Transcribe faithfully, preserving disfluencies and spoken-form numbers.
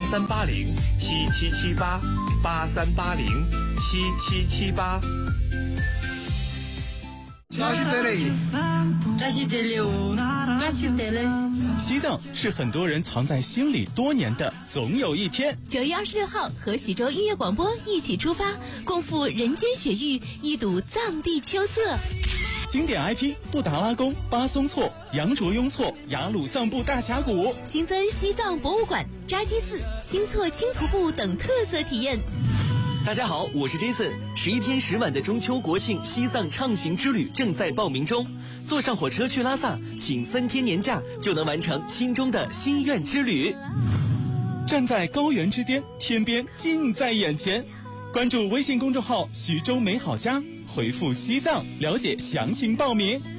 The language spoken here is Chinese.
三八零七七七八八三八零七七七八。 这是这里， 这是这里哦，这是这里。 西藏是很多人藏在心里多年的总有一天。 九月二十六号，和喜洲音乐广播一起出发，共赴人间雪域，一睹藏地秋色。 经典 I P 布达拉宫、巴松措、羊卓雍措、雅鲁藏布大峡谷， 新增西藏博物馆、扎基寺、新措青徒步等特色体验。 大家好，我是 Jason。十一天十晚的中秋国庆西藏畅行之旅正在报名中，坐上火车去拉萨，请三天年假就能完成心中的心愿之旅。 站在高原之巅，天边近在眼前。关注微信公众号徐州美好家，回复西藏了解详情报名。